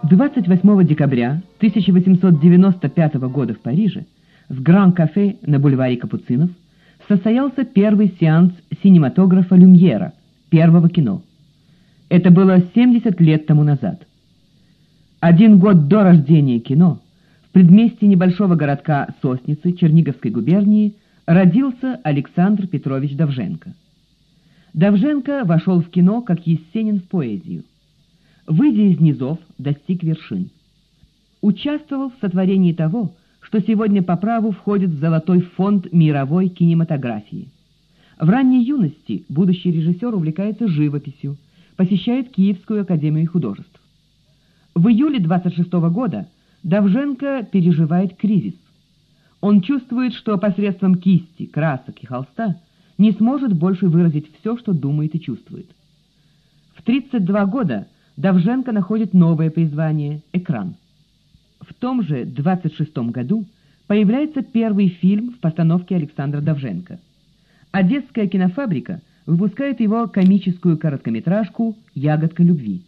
28 декабря 1895 года в Париже в Гран-кафе на бульваре Капуцинов состоялся первый сеанс синематографа Люмьера, первого кино. Это было 70 лет тому назад. 1 год до рождения кино в предместье небольшого городка Сосницы Черниговской губернии родился Александр Петрович Довженко. Довженко вошел в кино как Есенин в поэзию. Выйдя из низов, достиг вершин. Участвовал в сотворении того, что сегодня по праву входит в золотой фонд мировой кинематографии. В ранней юности будущий режиссер увлекается живописью, посещает Киевскую академию художеств. В июле 26 года Довженко переживает кризис. Он чувствует, что посредством кисти, красок и холста не сможет больше выразить все, что думает и чувствует. В 32 года Довженко находит новое призвание – экран. В том же 26 году появляется первый фильм в постановке Александра Довженко. Одесская кинофабрика выпускает его комическую короткометражку «Ягодка любви».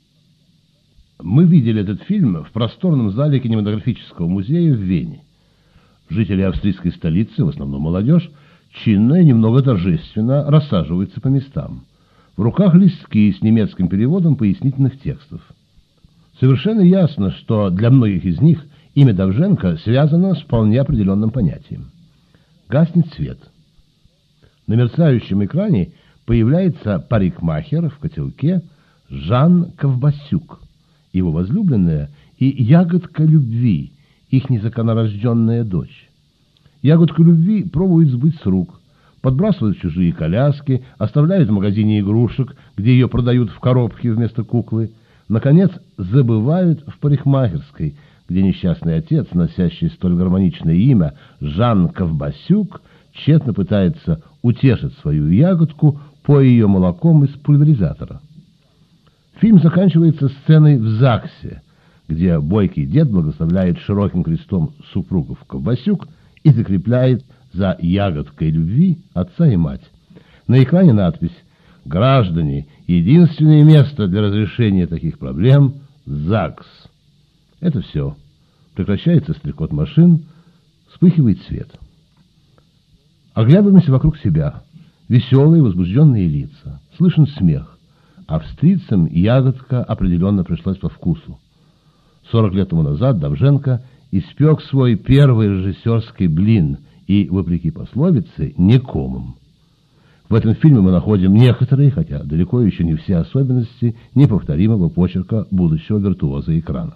Мы видели этот фильм в просторном зале кинематографического музея в Вене. Жители австрийской столицы, в основном молодежь, чинно и немного торжественно рассаживаются по местам. В руках листки с немецким переводом пояснительных текстов. Совершенно ясно, что для многих из них имя Довженко связано с вполне определенным понятием. Гаснет свет. На мерцающем экране появляется парикмахер в котелке Жан Ковбасюк, его возлюбленная, и ягодка любви, их незаконнорожденная дочь. Ягодку любви пробует сбыть с рук, подбрасывают чужие коляски, оставляют в магазине игрушек, где ее продают в коробке вместо куклы. Наконец, забывают в парикмахерской, где несчастный отец, носящий столь гармоничное имя Жан Ковбасюк, тщетно пытается утешить свою ягодку, поя ее молоком из пульверизатора. Фильм заканчивается сценой в ЗАГСе, где бойкий дед благословляет широким крестом супругов Ковбасюк и закрепляет за ягодкой любви отца и мать. На экране надпись «Граждане, единственное место для разрешения таких проблем – ЗАГС». Это все. Прекращается стрекот машин, вспыхивает свет. Оглядываемся вокруг себя. Веселые, возбужденные лица. Слышен смех. Австрийцам ягодка определенно пришлась по вкусу. 40 лет тому назад Довженко испек свой первый режиссерский блин и, вопреки пословице, не комом. В этом фильме мы находим некоторые, хотя далеко еще не все особенности неповторимого почерка будущего виртуоза экрана.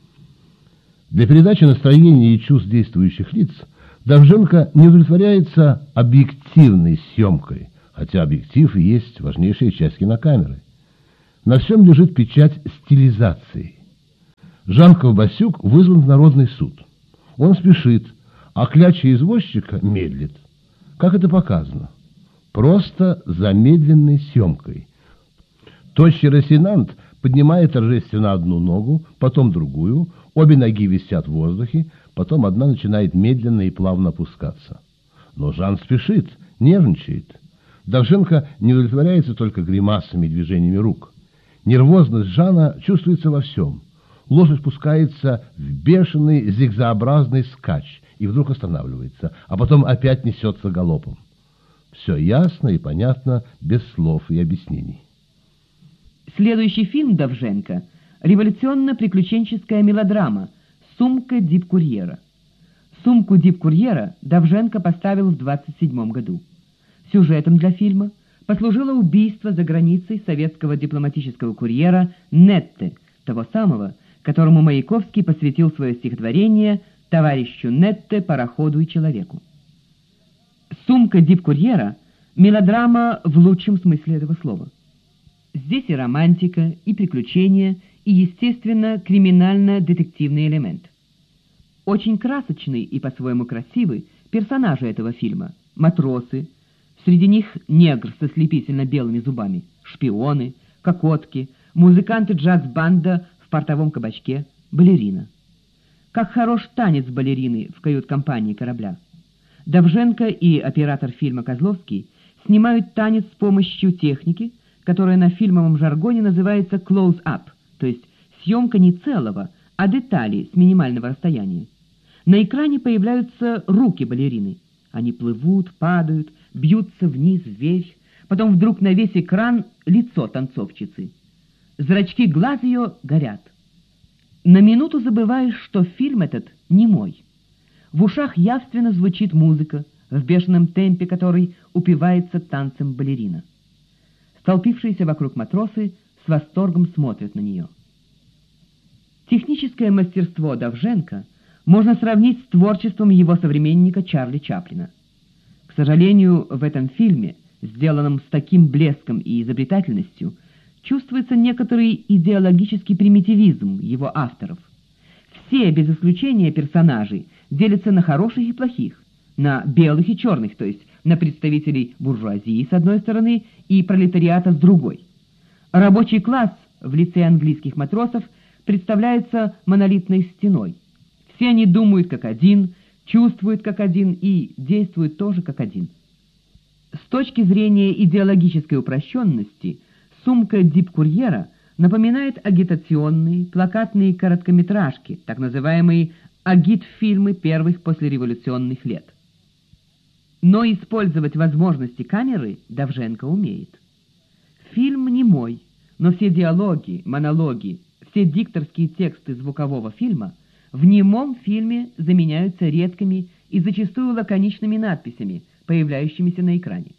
Для передачи настроения и чувств действующих лиц Довженко не удовлетворяется объективной съемкой, хотя объектив и есть важнейшая часть кинокамеры. На всем лежит печать стилизации. Жан Ковбасюк вызван в народный суд. Он спешит, а кляча извозчика медлит. Как это показано? Просто замедленной съемкой. Тощий Росинант поднимает торжественно одну ногу, потом другую, обе ноги висят в воздухе, потом одна начинает медленно и плавно опускаться. Но Жан спешит, нервничает. Довженко не удовлетворяется только гримасами и движениями рук. Нервозность Жана чувствуется во всем. Лошадь пускается в бешеный зигзообразный скач и вдруг останавливается, а потом опять несется галопом. Все ясно и понятно, без слов и объяснений. Следующий фильм Довженко – революционно-приключенческая мелодрама «Сумка дипкурьера». «Сумку дипкурьера» Довженко поставил в 1927 году. Сюжетом для фильма послужило убийство за границей советского дипломатического курьера Нетте, того самого, которому Маяковский посвятил свое стихотворение «Товарищу Нетте, пароходу и человеку». «Сумка дипкурьера» – мелодрама в лучшем смысле этого слова. Здесь и романтика, и приключения, и, естественно, криминально-детективный элемент. Очень красочный и по-своему красивый персонажи этого фильма – матросы, среди них негр со слепительно белыми зубами, шпионы, кокотки, музыканты джаз-банда в портовом кабачке, балерина. Как хорош танец балерины в кают-компании корабля. Довженко и оператор фильма Козловский снимают танец с помощью техники, которая на фильмовом жаргоне называется close-up, то есть съемка не целого, а детали с минимального расстояния. На экране появляются руки балерины. Они плывут, падают, бьются вниз, вверх. Потом вдруг на весь экран лицо танцовщицы. Зрачки глаз ее горят. На минуту забываешь, что фильм этот немой. В ушах явственно звучит музыка, в бешеном темпе которой упивается танцем балерина. Столпившиеся вокруг матросы с восторгом смотрят на нее. Техническое мастерство Довженко можно сравнить с творчеством его современника Чарли Чаплина. К сожалению, в этом фильме, сделанном с таким блеском и изобретательностью, чувствуется некоторый идеологический примитивизм его авторов. Все, без исключения, персонажи делятся на хороших и плохих, на белых и черных, то есть на представителей буржуазии с одной стороны и пролетариата с другой. Рабочий класс в лице английских матросов представляется монолитной стеной. Все они думают как один, чувствуют как один и действуют тоже как один. С точки зрения идеологической упрощенности, сумка дипкурьера напоминает агитационные, плакатные короткометражки, так называемые агитфильмы первых послереволюционных лет. Но использовать возможности камеры Довженко умеет. Фильм немой, но все диалоги, монологи, все дикторские тексты звукового фильма в немом фильме заменяются редкими и зачастую лаконичными надписями, появляющимися на экране.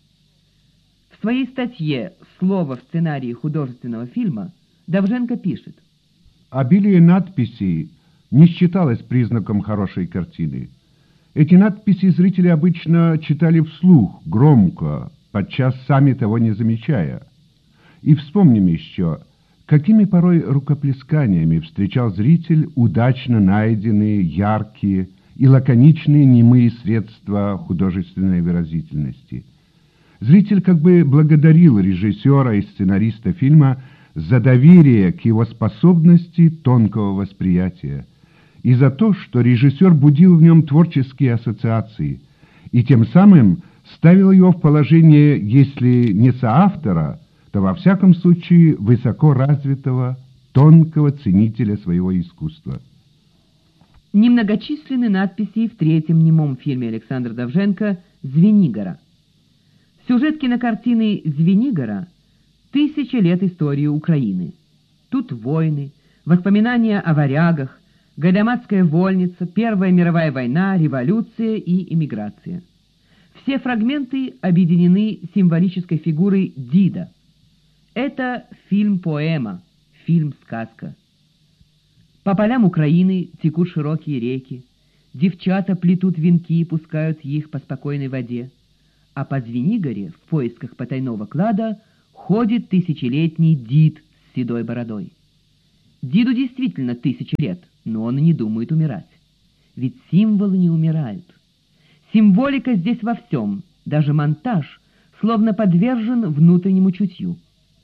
В своей статье «Слово в сценарии художественного фильма» Довженко пишет: «Обилие надписей не считалось признаком хорошей картины. Эти надписи зрители обычно читали вслух, громко, подчас сами того не замечая. И вспомним еще, какими порой рукоплесканиями встречал зритель удачно найденные, яркие и лаконичные немые средства художественной выразительности. Зритель как бы благодарил режиссера и сценариста фильма за доверие к его способности тонкого восприятия и за то, что режиссер будил в нем творческие ассоциации и тем самым ставил его в положение, если не соавтора, то во всяком случае высоко развитого, тонкого ценителя своего искусства». Немногочисленны надписи в третьем немом фильме Александра Довженко «Звенигора». Сюжет кинокартины «Звенигора» — 1000 лет истории Украины. Тут войны, воспоминания о варягах, Гайдамацкая вольница, Первая мировая война, революция и эмиграция. Все фрагменты объединены символической фигурой Дида. Это фильм-поэма, фильм-сказка. По полям Украины текут широкие реки, девчата плетут венки и пускают их по спокойной воде, а по Звенигоре в поисках потайного клада ходит тысячелетний Дид с седой бородой. Диду действительно 1000 лет, но он и не думает умирать. Ведь символы не умирают. Символика здесь во всем, даже монтаж, словно подвержен внутреннему чутью.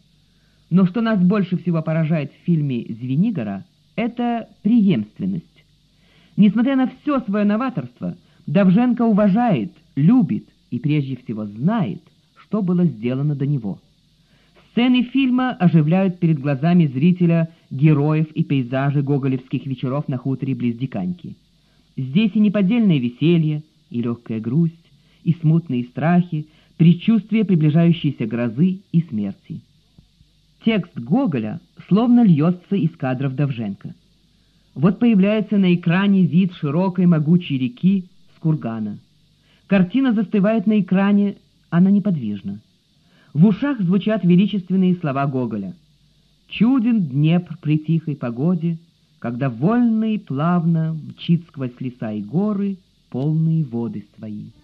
Но что нас больше всего поражает в фильме «Звенигора», это преемственность. Несмотря на все свое новаторство, Довженко уважает, любит и прежде всего знает, что было сделано до него. Сцены фильма оживляют перед глазами зрителя героев и пейзажи гоголевских вечеров на хуторе близ Диканьки. Здесь и неподдельное веселье, и легкая грусть, и смутные страхи, предчувствие приближающейся грозы и смерти. Текст Гоголя словно льется из кадров Довженко. Вот появляется на экране вид широкой могучей реки с кургана. Картина застывает на экране, она неподвижна. В ушах звучат величественные слова Гоголя: «Чуден Днепр при тихой погоде, когда вольно и плавно мчит сквозь леса и горы полные воды свои».